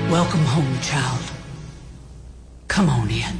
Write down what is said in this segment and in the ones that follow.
Welcome home, child. Come on in.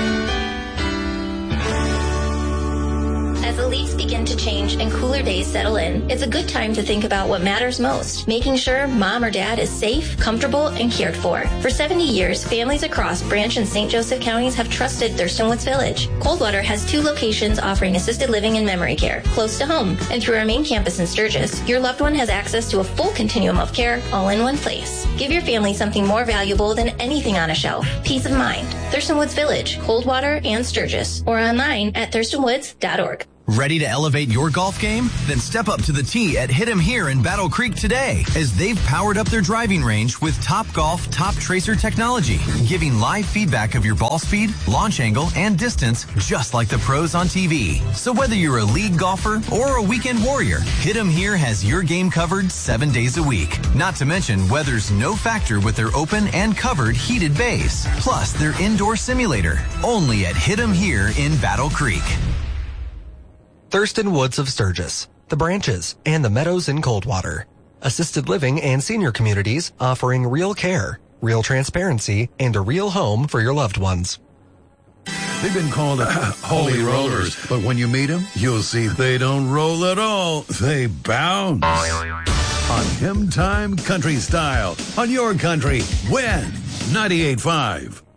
As the leaves begin to change and cooler days settle in, it's a good time to think about what matters most, making sure mom or dad is safe, comfortable, and cared for. For 70 years, families across Branch and St. Joseph counties have trusted Thurston Woods Village. Coldwater has 2 locations offering assisted living and memory care, close to home. And through our main campus in Sturgis, your loved one has access to a full continuum of care all in one place. Give your family something more valuable than anything on a shelf. Peace of mind. Thurston Woods Village, Coldwater, and Sturgis, or online at thurstonwoods.org. Ready to elevate your golf game? Then step up to the tee at Hit 'em Here in Battle Creek today, as they've powered up their driving range with Topgolf Top Tracer technology, giving live feedback of your ball speed, launch angle, and distance, just like the pros on TV. So whether you're a league golfer or a weekend warrior, Hit 'em Here has your game covered 7 days a week. Not to mention, weather's no factor with their open and covered heated bays, plus their indoor simulator. Only at Hit 'em Here in Battle Creek. Thurston Woods of Sturgis, the Branches, and the Meadows in Coldwater. Assisted living and senior communities offering real care, real transparency, and a real home for your loved ones. They've been called holy rollers, but when you meet them, you'll see they don't roll at all. They bounce. On Hymn Time Country Style, on your country, when? 98.5.